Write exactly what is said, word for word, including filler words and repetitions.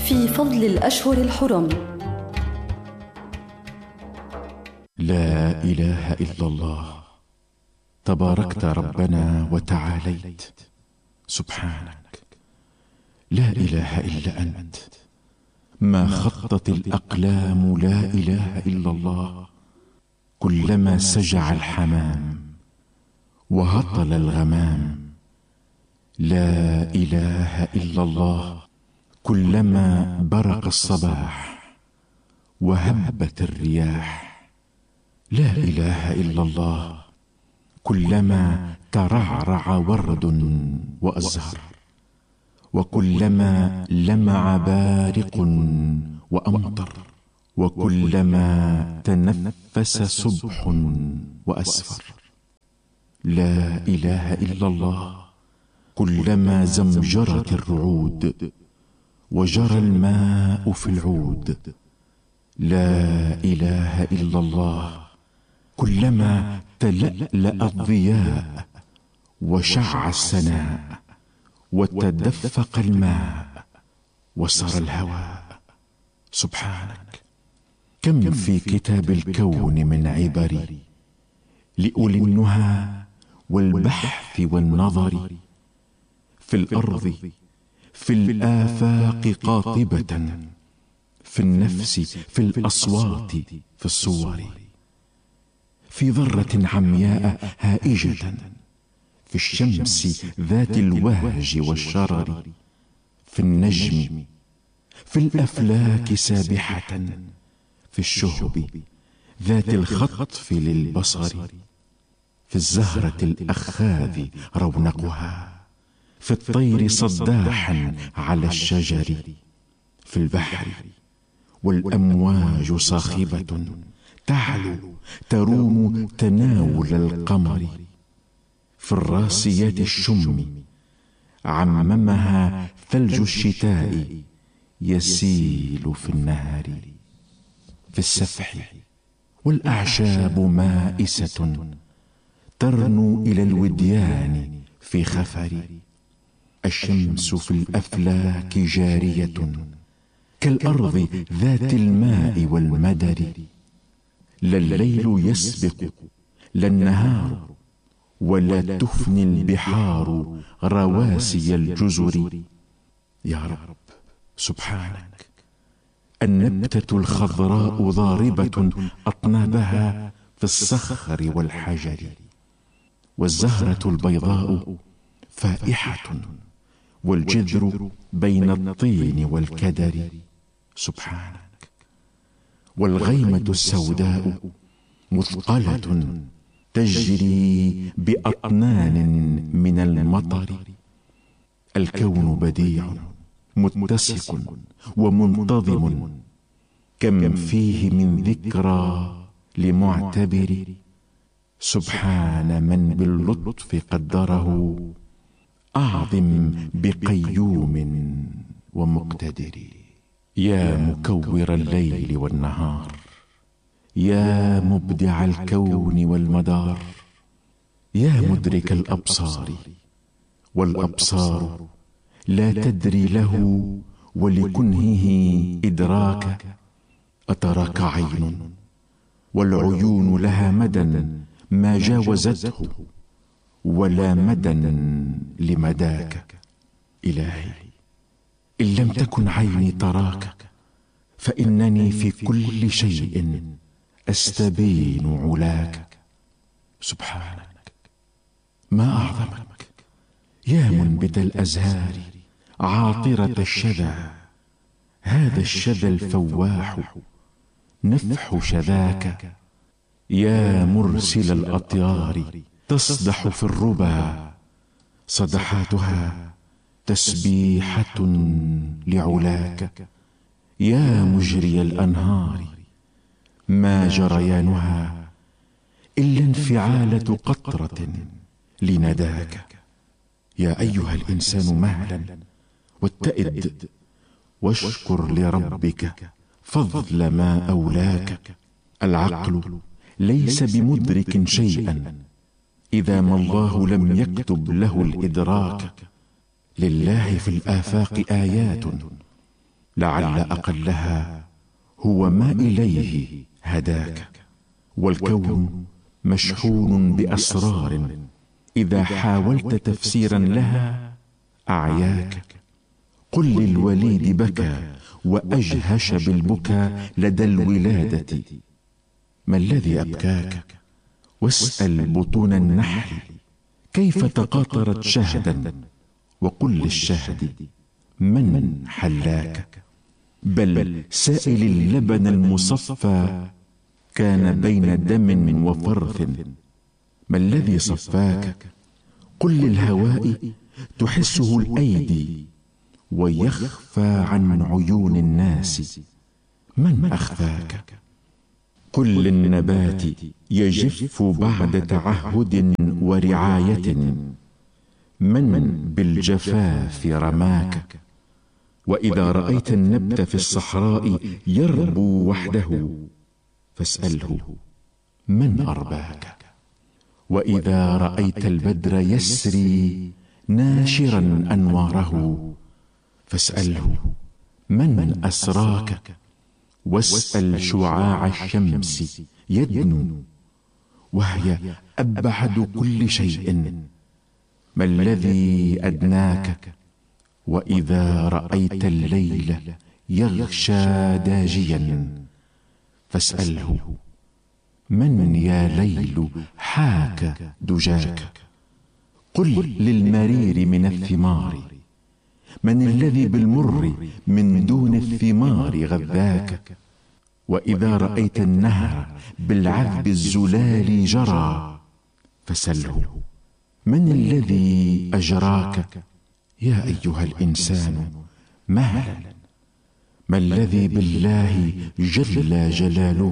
في فضل الأشهر الحرم. لا إله إلا الله. تباركت ربنا وتعاليت، سبحانك. لا إله إلا أنت. ما خطت الأقلام لا إله إلا الله. كلما سجع الحمام وهطل الغمام، لا إله إلا الله. كلما برق الصباح وهبت الرياح، لا إله إلا الله. كلما ترعرع ورد وأزهر، وكلما لمع بارق وأمطر، وكلما تنفس صبح وأسفر، لا إله إلا الله. كلما زمجرت الرعود وجرى الماء في العود، لا إله إلا الله. كلما تلألأ الضياء وشع السناء وتدفق الماء وسر الهواء، سبحانك. كم في كتاب الكون من عبر لأولي النهى والبحث والنظر، في الأرض في الآفاق قاطبة، في النفس في الأصوات في الصور، في ذرة عمياء هائجة، في الشمس ذات الوهج والشرر، في النجم في الأفلاك سابحة، في الشهب ذات الخطف للبصر، في الزهرة الأخاذ رونقها، في الطير صداحا على الشجر، في البحر والأمواج صاخبة تعلو تروم تناول القمر، في الراسيات الشم عممها ثلج الشتاء يسيل في النهر، في السفح والأعشاب مائسة ترنو إلى الوديان في خفر، الشمس في الأفلاك جارية كالأرض ذات الماء والمدر، لا الليل يسبق لا النهار، ولا تفني البحار رواسي الجزر، يا رب سبحانك. النبتة الخضراء ضاربة أطنابها في الصخر والحجر، والزهرة البيضاء فائحة، والجذر بين الطين والكدر، سبحانك. والغيمة السوداء مثقلة تجري بأطنان من المطر، الكون بديع متسق ومنتظم، كم فيه من ذكرى لمعتبر، سبحان من باللطف قدره، أعظم بقيوم ومقتدر. يا مكور الليل والنهار، يا مبدع الكون والمدار، يا مدرك الأبصار والأبصار لا تدري له ولكنهه إدراك، أتراك عين والعيون لها مدى ما جاوزته، ولا مدى لمداك. إلهي إن لم تكن عيني تراك، فإنني في كل شيء أستبين علاك، سبحانك. ما أعظمك يا منبت الأزهار عاطرة الشذا، هذا الشذا الفواح نفح شذاك، يا مرسل الأطيار تصدح في الربا، صدحاتها تسبيحة لعلاك، يا مجري الأنهار ما جريانها إلا انفعالة قطرة لنداك، يا أيها الإنسان مهلا واتئد واشكر لربك فضل ما أولاك. العقل ليس بمدرك شيئا إذا ما الله لم يكتب له الإدراك، لله في الآفاق آيات لعل أقلها هو ما إليه هداك. والكون مشحون بأسرار إذا حاولت تفسيرا لها أعياك. قل للوليد بكى وأجهش بالبكا لدى الولادة ما الذي أبكاك؟ واسأل بطون النحل كيف تقاطرت شهدا، وقل للشهد من حلاك؟ بل سائل اللبن المصفى كان بين دم وفرث، ما الذي صفاك؟ قل للهواء تحسه الأيدي ويخفى عن عيون الناس، من أخفاك؟ قل للنبات يجف بعد تعهد ورعاية، من بالجفاف رماك؟ وإذا رأيت النبت في الصحراء يربو وحده فاسأله من أرباك؟ وإذا رأيت البدر يسري ناشرا أنواره فاسأله من أسراك؟ واسأل شعاع الشمس يدنو وهي أبعد كل شيء، ما الذي أدناك؟ وإذا رأيت الليل يغشى داجيا فاسأله من يا ليل حاك دجاك؟ قل للمرير من الثمار من الذي بالمر من دون الثمار غذاك؟ وإذا رأيت النهر بالعذب الزلال جرى فسله من الذي أجراك؟ يا أيها الإنسان مهلا، ما الذي بالله جل جلاله